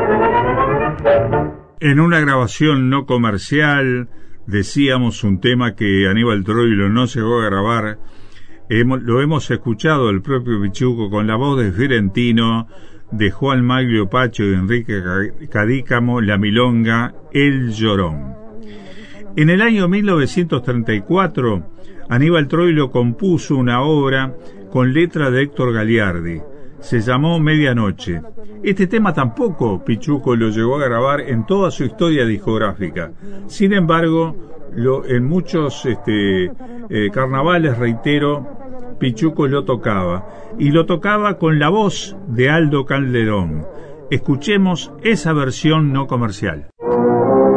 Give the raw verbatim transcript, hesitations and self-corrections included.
En una grabación no comercial, decíamos un tema que Aníbal Troilo no llegó a grabar. Hemos, lo hemos escuchado el propio Pichuco con la voz de Fiorentino, de Juan Maglio Pacho y de Enrique Cadícamo, la milonga El Llorón. En el año mil novecientos treinta y cuatro, Aníbal Troilo compuso una obra con letra de Héctor Gagliardi. Se llamó Medianoche. Este tema tampoco Pichuco lo llegó a grabar en toda su historia discográfica. Sin embargo, lo, en muchos este, eh, carnavales, reitero, Pichuco lo tocaba. Y lo tocaba con la voz de Aldo Calderón. Escuchemos esa versión no comercial.